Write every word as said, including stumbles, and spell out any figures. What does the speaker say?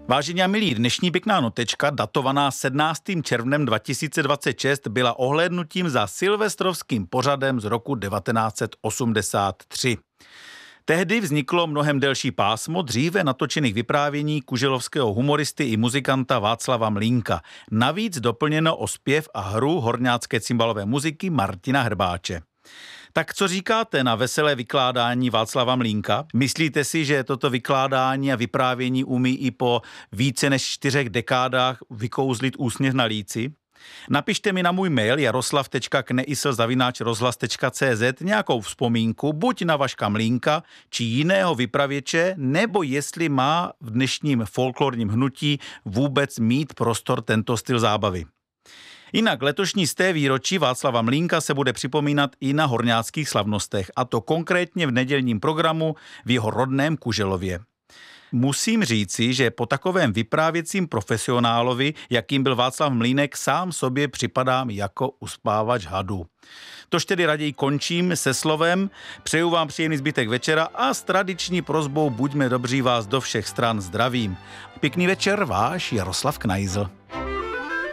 Vážení a milí, dnešní pěkná notečka, datovaná sedmnáctým červnem dva tisíce dvacet šest, byla ohlédnutím za silvestrovským pořadem z roku devatenáct set osmdesát tři. Tehdy vzniklo mnohem delší pásmo dříve natočených vyprávění kuželovského humoristy i muzikanta Václava Mlínka. Navíc doplněno o zpěv a hru horňácké cymbalové muziky Martina Hrbáče. Tak co říkáte na veselé vykládání Václava Mlínka? Myslíte si, že toto vykládání a vyprávění umí i po více než čtyřech dekádách vykouzlit úsměv na líci? Napište mi na můj mail jaroslav tečka kneisl zavináč rozhlas tečka cé zet nějakou vzpomínku, buď na Vaška Mlínka, či jiného vypravěče, nebo jestli má v dnešním folklorním hnutí vůbec mít prostor tento styl zábavy. Jinak letošní sté výročí Václava Mlínka se bude připomínat i na horňáckých slavnostech, a to konkrétně v nedělním programu v jeho rodném Kuželově. Musím říci, že po takovém vyprávěcím profesionálovi, jakým byl Václav Mlínek, sám sobě připadám jako uspávač hadů. Tož tedy raději končím se slovem, přeju vám příjemný zbytek večera a s tradiční prosbou buďme dobří, vás do všech stran zdravím. Pěkný večer, váš Jaroslav Kneisl.